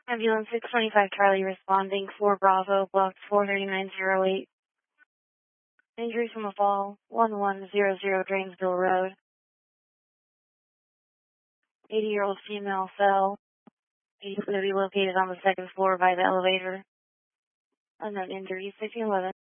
Ambulance 625 Charlie responding, 4 Bravo, block 43908. Injury from a fall, 1100 Drainsville Road. 80-year-old female fell. He's going to be located on the second floor by the elevator. Unknown injuries, 1611.